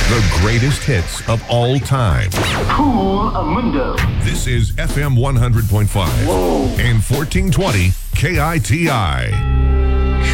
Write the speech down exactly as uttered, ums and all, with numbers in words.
The greatest hits of all time. Cool Mundo. This is F M one hundred point five Whoa. and fourteen twenty K I T I.